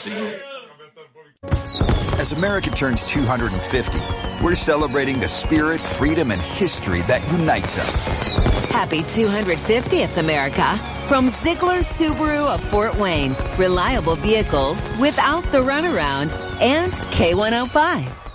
As America turns 250, we're celebrating the spirit, freedom, and history that unites us. Happy 250th, America. From Ziegler Subaru of Fort Wayne. Reliable vehicles without the runaround. And K105.